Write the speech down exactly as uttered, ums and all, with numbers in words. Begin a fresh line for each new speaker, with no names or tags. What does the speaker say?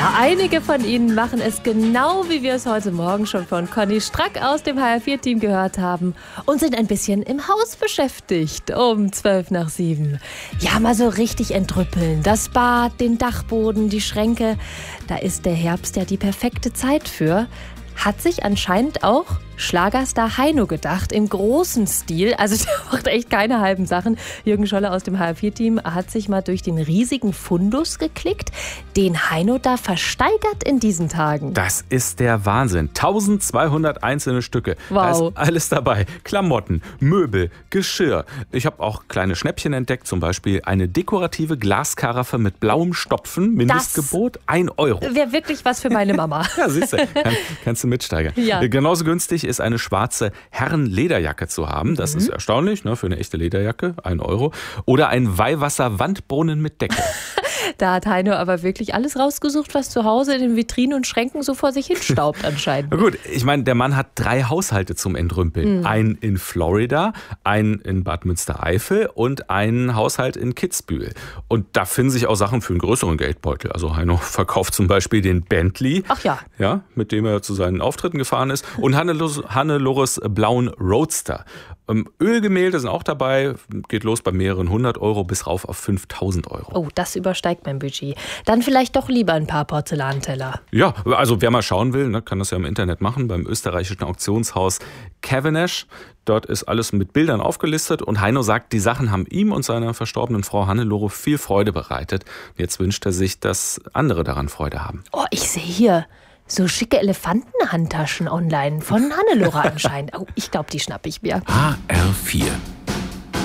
Ja, einige von Ihnen machen es genau, wie wir es heute Morgen schon von Conny Strack aus dem H R vier Team gehört haben und sind ein bisschen im Haus beschäftigt um zwölf nach sieben. Ja, mal so richtig entrüppeln. Das Bad, den Dachboden, die Schränke. Da ist der Herbst ja die perfekte Zeit für. Hat sich anscheinend auch Schlagerstar Heino gedacht, im großen Stil. Also der macht echt keine halben Sachen. Jürgen Scholle aus dem H R vier Team hat sich mal durch den riesigen Fundus geklickt, den Heino da versteigert in diesen Tagen.
Das ist der Wahnsinn. eintausendzweihundert einzelne Stücke.
Wow.
Da ist alles dabei. Klamotten, Möbel, Geschirr. Ich habe auch kleine Schnäppchen entdeckt, zum Beispiel eine dekorative Glaskaraffe mit blauem Stopfen. Mindestgebot ein Euro.
Wäre wirklich was für meine Mama.
Ja, siehst du, kann, kannst du mitsteigern.
Ja.
Genauso günstig ist eine schwarze Herrenlederjacke zu haben. Das mhm. ist erstaunlich, ne, für eine echte Lederjacke, ein Euro. Oder ein Weihwasser-Wandbrunnen mit Decke.
Da hat Heino aber wirklich alles rausgesucht, was zu Hause in den Vitrinen und Schränken so vor sich hin staubt anscheinend.
Na gut, ich meine, der Mann hat drei Haushalte zum Entrümpeln. Mhm. Einen in Florida, einen in Bad Münstereifel und einen Haushalt in Kitzbühel. Und da finden sich auch Sachen für einen größeren Geldbeutel. Also Heino verkauft zum Beispiel den Bentley,
Ach ja.
Ja, mit dem er zu seinen Auftritten gefahren ist. Und Hannelores, Hannelores blauen Roadster. Ähm, Ölgemälde sind auch dabei, geht los bei mehreren hundert Euro bis rauf auf fünftausend Euro.
Oh, das übersteigt mein Budget. Dann vielleicht doch lieber ein paar Porzellanteller.
Ja, also wer mal schauen will, ne, kann das ja im Internet machen, beim österreichischen Auktionshaus Cavendish. Dort ist alles mit Bildern aufgelistet und Heino sagt, die Sachen haben ihm und seiner verstorbenen Frau Hannelore viel Freude bereitet. Jetzt wünscht er sich, dass andere daran Freude haben.
Oh, ich sehe hier so schicke Elefantenhandtaschen online von Hannelore anscheinend. Oh, ich glaube, die schnapp ich mir.
H R vier